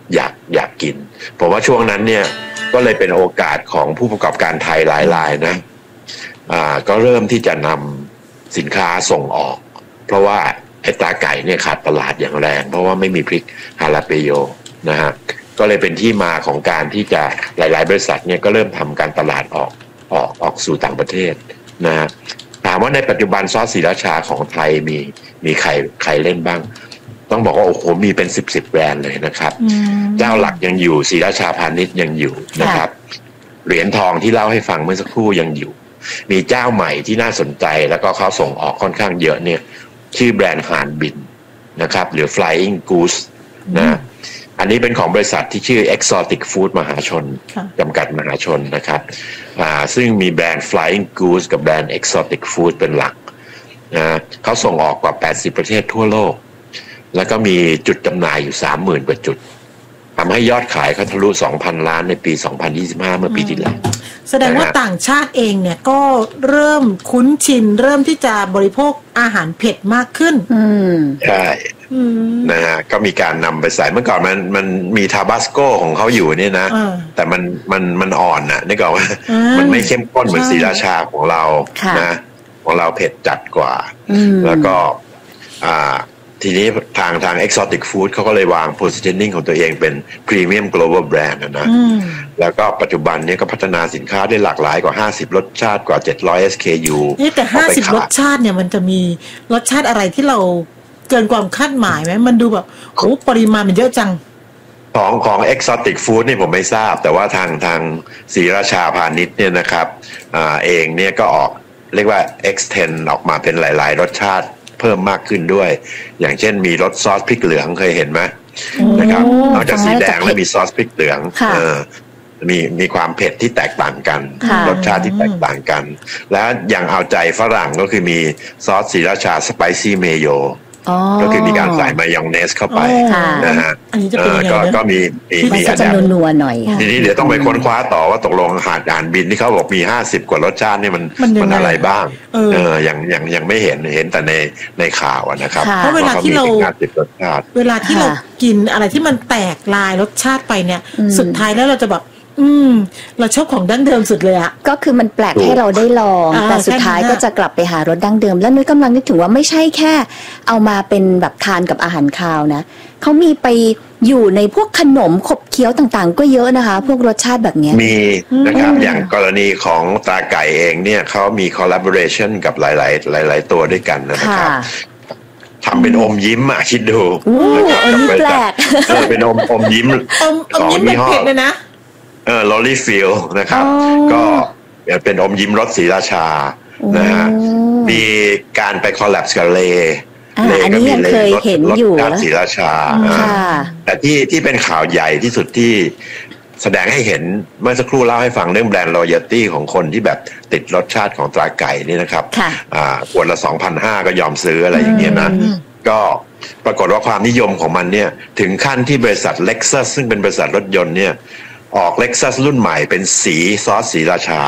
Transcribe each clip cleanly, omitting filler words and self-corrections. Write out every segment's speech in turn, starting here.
อยากกินผมว่าช่วงนั้นเนี่ยก็เลยเป็นโอกาสของผู้ประกอบการไทยหลายรายนะก็เริ่มที่จะนำสินค้าส่งออกเพราะว่าไอ้ตาไก่เนี่ยขาดตลาดอย่างแรงเพราะว่าไม่มีพริกฮาลาเปโยนะฮะก็เลยเป็นที่มาของการที่จะหลายๆบริษัทเนี่ยก็เริ่มทำการตลาดออกสู่ต่างประเทศนะฮะถามว่าในปัจจุบันซอสศรีราชาของไทยมีใครเล่นบ้างต้องบอกว่าโอ้โหมีเป็น10แบรนด์เลยนะครับเจ้าหลักยังอยู่ศรีราชาพาณิชย์ยังอยู่นะครับเหรียญทองที่เล่าให้ฟังเมื่อสักครู่ยังอยู่มีเจ้าใหม่ที่น่าสนใจแล้วก็เขาส่งออกค่อนข้างเยอะเนี่ยชื่อแบรนด์ฮานบินนะครับหรือ Flying Goose นะอันนี้เป็นของบริษัทที่ชื่อ Exotic Food มหาชนจำกัดมหาชนนะครับซึ่งมีแบรนด์ Flying Goose กับแบรนด์ Exotic Food เป็นหลักนะเขาส่งออกกว่า80ประเทศทั่วโลกแล้วก็มีจุดจำหน่ายอยู่ 30,000 กว่าจุดทำให้ยอดขายเขาทะลุ 2,000 ล้านในปี 2025 เมื่อปีที่แล้วแสดงว่าต่างชาติเองเนี่ยก็เริ่มคุ้นชินเริ่มที่จะบริโภคอาหารเผ็ดมากขึ้นใช่นะฮะก็มีการนำไปใส่เมื่อก่อนมันมีทาบาสโกของเขาอยู่เนี่ยนะแต่มันอ่อนนะนึกออกว่ามันไม่เข้มข้นเหมือนศรีราชาของเรานะของเราเผ็ดจัดกว่าแล้วก็ทีนี้ทาง Exotic Food เขาก็เลยวาง positioning ของตัวเองเป็น Premium Global Brand นะแล้วก็ปัจจุบันนี้ก็พัฒนาสินค้าได้หลากหลายกว่า50รสชาติกว่า700 SKU แต่50รสชาติเนี่ยมันจะมีรสชาติอะไรที่เราเกินความคาดหมายไหมมันดูแบบโอ้ปริมาณมันเยอะจังของ Exotic Food นี่ผมไม่ทราบแต่ว่าทางศรีราชาพาณิชย์เนี่ยนะครับเองเนี่ยก็ออกเรียกว่า extend ออกมาเป็นหลายๆรสชาติเพิ่มมากขึ้นด้วยอย่างเช่นมีรสซอสพริกเหลืองเคยเห็นไหมนะครับนอกจากสีแดงแล้วมีซอสพริกเหลืองมีความเผ็ดที่แตกต่างกันรสชาติที่แตกต่างกันแล้วอย่างเอาใจฝรั่งก็คือมีซอสศรีราชาสไปซี่เมโยก็คือมีการใส่มายองเนสเข้าไปนะฮะก็มีอาจจะนัวๆหน่อยทีนี้เดี๋ยวต้องไปค้นคว้าต่อว่าตกลงอาหารบินที่เขาบอกมี50กว่ารสชาตินี่มันอะไรบ้างยังไม่เห็นแต่ในข่าวนะครับเพราะเวลาที่เรากินอะไรที่มันแตกลายรสชาติไปเนี่ยสุดท้ายแล้วเราจะแบบเราชอบของดั้งเดิมสุดเลยอะก็คือมันแปลกให้เราได้ลองแต่สุดท้ายก็จะกลับไปหารสดั้งเดิมแล้วนุ้ยกำลังนึกถึงว่าไม่ใช่แค่เอามาเป็นแบบทานกับอาหารคาวนะเขามีไปอยู่ในพวกขนมขบเคี้ยวต่างๆก็เยอะนะคะพวกรสชาติแบบนี้มีนะครับอย่างกรณีของตาไก่เองเนี่ยเขามี collaboration กับหลายตัวด้วยกันนะครับทำเป็นอมยิ้มอ่ะคิดดูแปลกเป็นอมยิ้มของยี่ห้อลอรี่ฟิลนะครับก็เป็นอมยิ้มรสศรีราชานะฮะมีการไปคอลแลบกับเลก็มีเลรสศรีราชาแต่ที่เป็นข่าวใหญ่ที่สุดที่แสดงให้เห็นเมื่อสักครู่เล่าให้ฟังเรื่องแบรนด์ Loyalty ของคนที่แบบติดรสชาติของตราไก่นี่นะครับขวดละ 2,500 ก็ยอมซื้ออะไรอย่างเงี้ยนะก็ปรากฏว่าความนิยมของมันเนี่ยถึงขั้นที่บริษัท Lexus ซึ่งเป็นบริษัทรถยนต์เนี่ยออก Lexus รุ่นใหม่เป็นสีซอสศรีราชา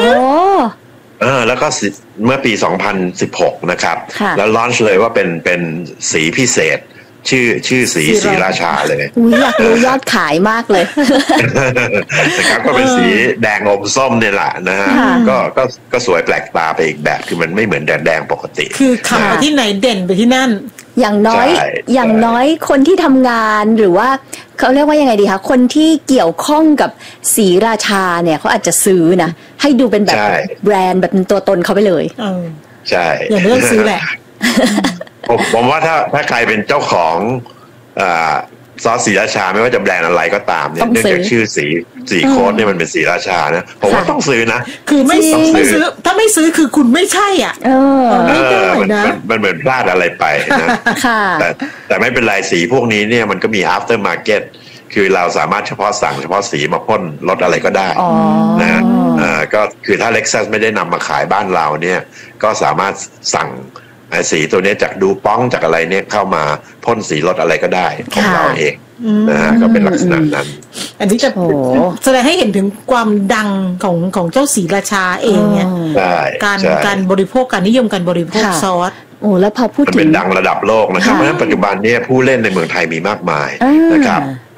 แล้วก็เมื่อปี 2016 นะครับแล้วลอนช์เลยว่าเป็นสีพิเศษชื่อสีศรีราชาเลยอยากรู้ยอดขายมากเลยนะครับก็เป็นสีแดงอมส้มเนี่ยแหละนะฮะก็สวยแปลกตาไปอีกแบบคือมันไม่เหมือนแดงปกติคือขายที่ไหนเด่นไปที่นั่นอย่างน้อยคนที่ทำงานหรือว่าเขาเรียกว่ายังไงดีคะคนที่เกี่ยวข้องกับศรีราชาเนี่ยเขาอาจจะซื้อนะให้ดูเป็นแบบแบรนด์แบบตัวตนเขาไปเลยใช่อย่างเรื่องซื้อแหละผมว่าถ้าใครเป็นเจ้าของซอสศรีราชาไม่ว่าจะแบรนด์อะไรก็ตามเนี่ยเนื่องจากชื่อสีโค้ดเนี่ยมันเป็นศรีราชานะผมว่าต้องซื้อนะคือไม่ซื้อถ้าไม่ซื้อคือคุณไม่ใช่อ่ะไม่ได้นะมันเหมือนพลาดอะไรไปนะแต่ไม่เป็นไรสีพวกนี้เนี่ยมันก็มี after market คือเราสามารถเฉพาะสั่งเฉพาะสีมาพ่นลดอะไรก็ได้นะก็คือถ้า Lexus ไม่ได้นำมาขายบ้านเราเนี่ยก็สามารถสั่งสีตัวนี้จากดูป้องจากอะไรเนี่ยเข้ามาพ่นสีรถอะไรก็ได้ของเราเองนะฮะก็เป็นลักษณะนั้นอันนี้จะแสดงให้เห็นถึงความดังของเจ้าศรีราชาเองเนี่ยการบริโภคการนิยมการบริโภคซอสแล้วพอพูดถึงเป็นดังระดับโลกนะครับเพราะฉะนั้นปัจจุบันเนี่ยผู้เล่นในเมืองไทยมีมากมายนะครับ